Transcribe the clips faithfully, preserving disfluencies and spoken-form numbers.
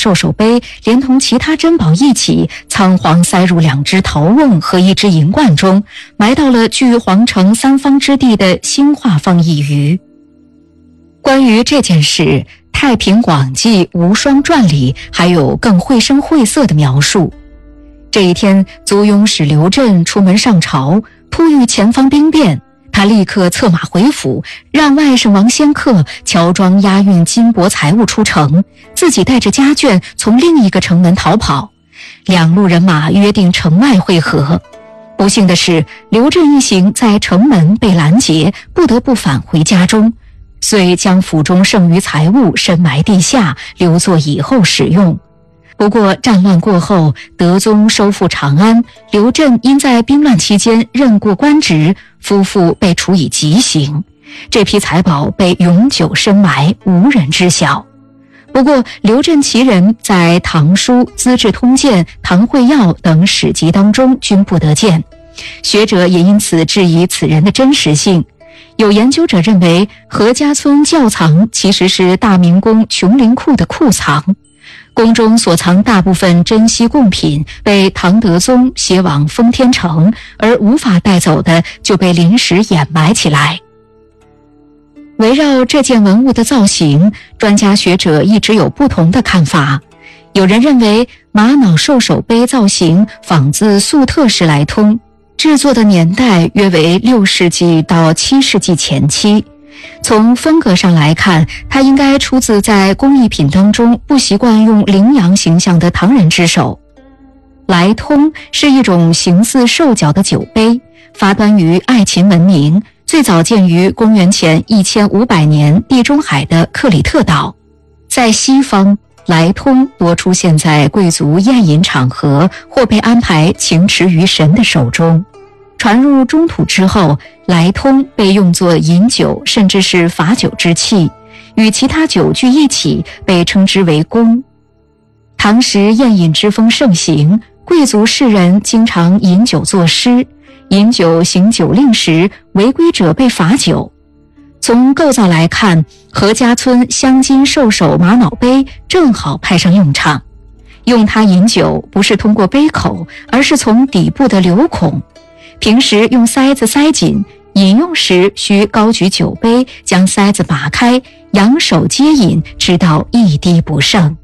兽首杯连同其他珍宝一起仓皇塞入两只陶瓮和一只银罐中，埋到了距皇城三方之地的兴化坊一隅。关于这件事，《太平广记·无双传》里还有更绘声绘色的描述。这一天，族庸使刘震出门上朝，突遇前方兵变，他立刻策马回府，让外甥王仙客乔装押运金帛财物出城，自己带着家眷从另一个城门逃跑。两路人马约定城外会合。不幸的是，刘震一行在城门被拦截，不得不返回家中，遂将府中剩余财物深埋地下，留作以后使用。不过战乱过后，德宗收复长安，刘震因在兵乱期间任过官职，夫妇被处以极刑，这批财宝被永久深埋，无人知晓。不过刘震其人在《唐书》《资治通鉴》《唐会要》等史籍当中均不得见，学者也因此质疑此人的真实性。有研究者认为，何家村窖藏其实是大明宫琼林库的库藏，宫中所藏大部分珍稀贡品被唐德宗携往封天城，而无法带走的就被临时掩埋起来。围绕这件文物的造型，专家学者一直有不同的看法。有人认为玛瑙兽首杯造型仿自粟特时来通，制作的年代约为六世纪到七世纪前期。从风格上来看，它应该出自在工艺品当中不习惯用羚羊形象的唐人之手。来通是一种形似兽脚的酒杯，发端于爱琴文明，最早见于公元前一千五百年地中海的克里特岛。在西方，来通多出现在贵族宴饮场合，或被安排请持于神的手中。传入中土之后，来通被用作饮酒甚至是罚酒之器，与其他酒具一起被称之为弓。唐时宴饮之风盛行，贵族士人经常饮酒作诗，饮酒行酒令时，违规者被罚酒。从构造来看，何家村镶金兽首玛瑙杯正好派上用场。用它饮酒不是通过杯口，而是从底部的流孔。平时用塞子塞紧，饮用时需高举酒杯，将塞子拔开，仰手接饮，直到一滴不剩。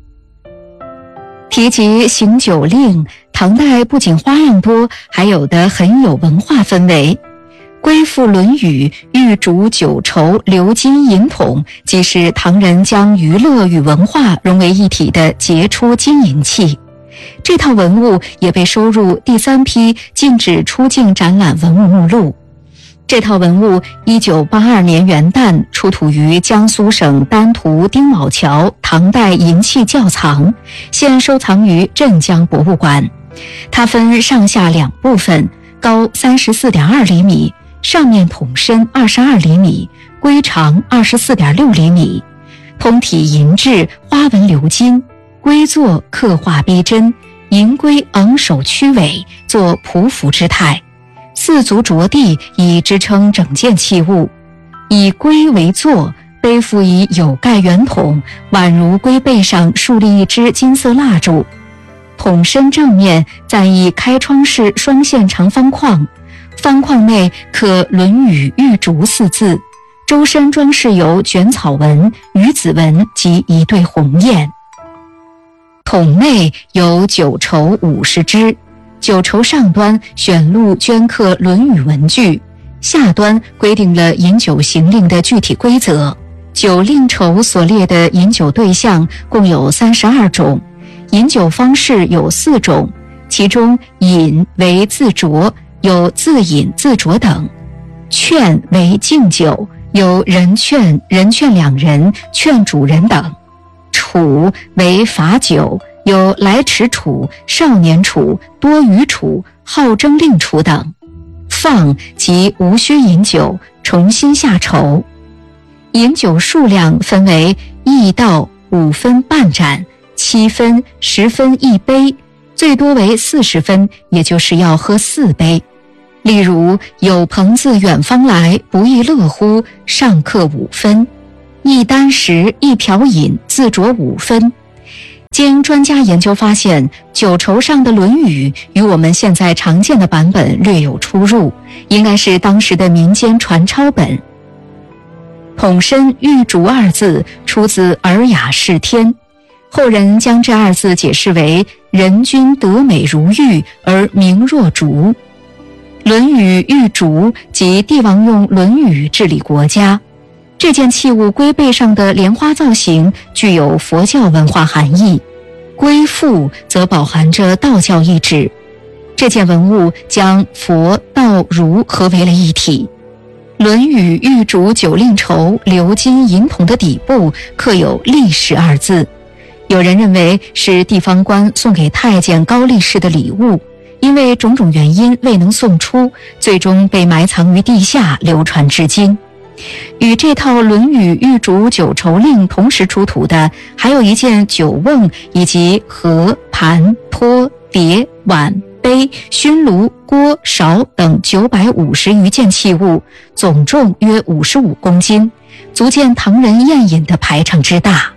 提及行酒令，唐代不仅花样多，还有的很有文化氛围。归附《论语》玉竹酒筹鎏金银筒，即是唐人将娱乐与文化融为一体的杰出金银器。这套文物也被收入第三批禁止出境展览文物目录。这套文物一九八二年元旦出土于江苏省丹徒丁卯桥唐代银器窖藏，现收藏于镇江博物馆。它分上下两部分，高 三十四点二厘米，上面筒深二十二厘米，龟长 二十四点六厘米，通体银质，花纹鎏金，龟座刻画逼真，银龟昂首屈尾，作匍匐之态，四足着地以支撑整件器物，以龟为座，背负以有盖圆筒，宛如龟背上竖立一支金色蜡烛。筒身正面暂以开窗式双线长方框，方框内刻《论语》玉竹四字，周身装饰有卷草纹、鱼子纹及一对鸿雁。筒内有酒筹五十只，酒筹上端选录镌刻《论语》文句，下端规定了饮酒行令的具体规则。酒令筹所列的饮酒对象共有三十二种，饮酒方式有四种，其中饮为自酌，有自饮自酌等；劝为敬酒，有人劝、人劝两人、劝主人等；处为罚酒，有来迟处、少年处、多余处、好争令处等；放即无需饮酒，重新下筹。饮酒数量分为一到五分半盏，七分、十分一杯，最多为四十分，也就是要喝四杯。例如有朋自远方来，不亦乐乎，上客五分；一箪食一瓢饮，自酌五分； 经专家研究发现，九筹上的《论语》与我们现在常见的版本略有出入，应该是当时的民间传抄本。统身玉竹二字出自《尔雅释天》，后人将这二字解释为人君德美如玉而名若竹。《论语》玉竹即帝王用《论语》治理国家。这件器物龟背上的莲花造型具有佛教文化含义，龟腹则饱含着道教意志。这件文物将佛、道、儒合为了一体。《论语》玉竹九令筹鎏金银铜的底部刻有力士二字，有人认为是地方官送给太监高力士的礼物，因为种种原因未能送出，最终被埋藏于地下，流传至今。与这套《论语》玉竹九筹令同时出土的，还有一件酒瓮以及盒、盘、托、碟、碗、杯、熏炉、锅、勺等九百五十余件器物，总重约五十五公斤，足见唐人宴饮的排场之大。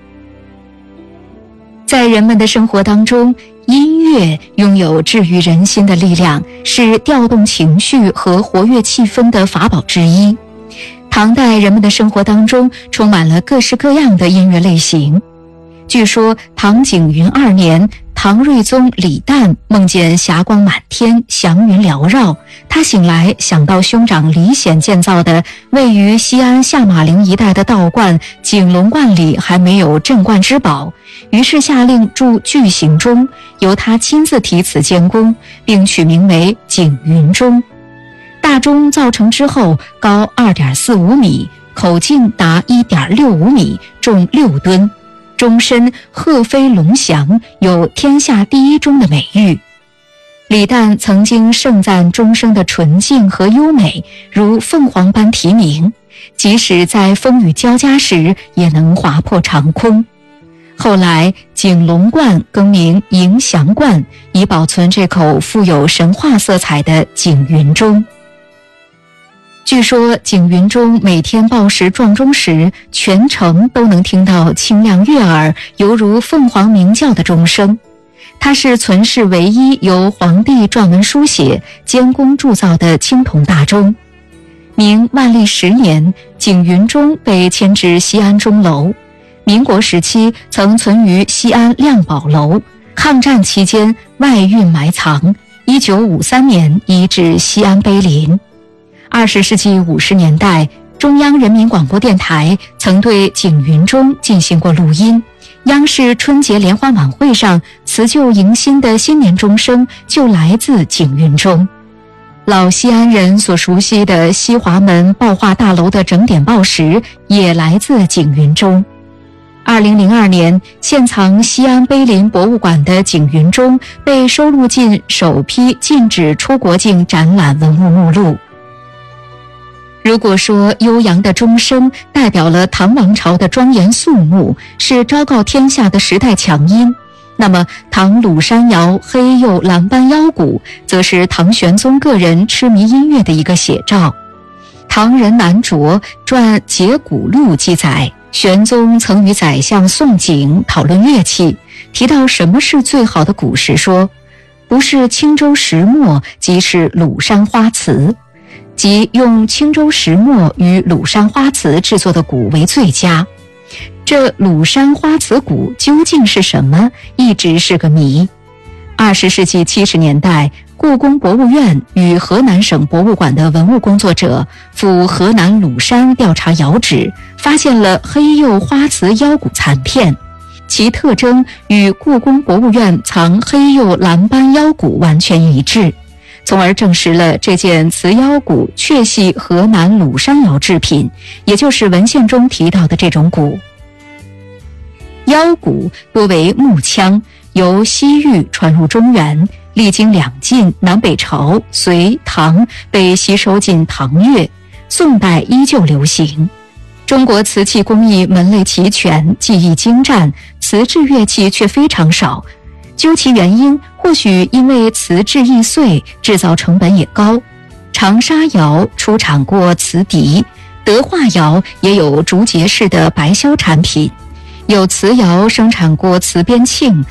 在人们的生活当中，音乐拥有治愈人心的力量，是调动情绪和活跃气氛的法宝之一。唐代人们的生活当中充满了各式各样的音乐类型。据说唐景云二年，唐睿宗李旦梦见霞光满天，祥云缭绕，他醒来想到兄长李显建造的位于西安下马陵一带的道观景龙观里还没有镇观之宝，于是下令铸巨型钟，由他亲自题词监工，并取名为景云钟。大钟造成之后，高 二点四五米，口径达 一点六五米，重六吨，钟身鹤飞龙翔，有天下第一钟的美誉。李旦曾经盛赞钟声的纯净和优美，如凤凰般啼鸣，即使在风雨交加时也能划破长空。后来景龙观更名迎祥观，以保存这口富有神话色彩的景云钟。据说景云钟每天报时撞钟时，全城都能听到清亮悦耳，犹如凤凰鸣叫的钟声。它是存世唯一由皇帝撰文书写、监工铸造的青铜大钟。明万历十年，景云钟被迁至西安钟楼。民国时期曾存于西安亮宝楼，抗战期间外运埋藏，一九五三年移至西安碑林。二十世纪五十年代，中央人民广播电台曾对景云钟进行过录音。央视春节联欢晚会上，辞旧迎新的新年钟声就来自景云钟。老西安人所熟悉的西华门报画大楼的整点报时也来自景云钟。二零零二年，现藏西安碑林博物馆的景云钟被收录进首批禁止出国境展览文物目录。如果说悠扬的钟声代表了唐王朝的庄严肃穆，是昭告天下的时代强音，那么唐鲁山谣黑釉蓝斑腰鼓则是唐玄宗个人痴迷音乐的一个写照。唐人南卓传《节鼓录》记载，玄宗曾与宰相宋璟讨论乐器，提到什么是最好的鼓时说，不是青州石磨，即是鲁山花瓷，即用青州石磨与鲁山花瓷制作的鼓为最佳。这鲁山花瓷鼓究竟是什么，一直是个谜。二十世纪七十年代，故宫博物院与河南省博物馆的文物工作者赴河南鲁山调查窑址，发现了黑釉花瓷腰鼓残片，其特征与故宫博物院藏黑釉蓝斑腰鼓完全一致，从而证实了这件瓷腰鼓确系河南鲁山窑制品，也就是文献中提到的这种鼓。腰鼓多为木腔，由西域传入中原，历经两晋、南北朝、隋、唐，被吸收进唐乐，宋代依旧流行。中国瓷器工艺门类齐全，技艺精湛，瓷制乐器却非常少。究其原因，或许因为瓷质易碎，制造成本也高。长沙窑出产过瓷笛，德化窑也有竹节式的白绡产品。 有瓷窑生产过瓷边磬，